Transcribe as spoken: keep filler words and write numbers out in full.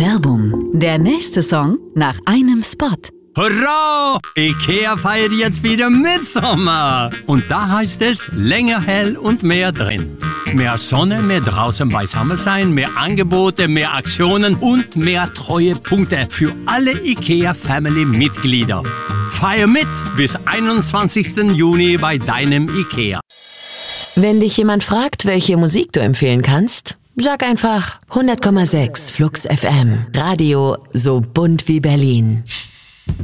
Werbung. Der nächste Song nach einem Spot. Hurra! IKEA feiert jetzt wieder Mitsommer. Und da heißt es länger hell und mehr drin. Mehr Sonne, mehr draußen beisammen sein, mehr Angebote, mehr Aktionen und mehr Treuepunkte für alle IKEA-Family-Mitglieder. Feier mit bis einundzwanzigsten Juni bei deinem IKEA. Wenn dich jemand fragt, welche Musik du empfehlen kannst, sag einfach hundert Komma sechs Flux F M. Radio so bunt wie Berlin.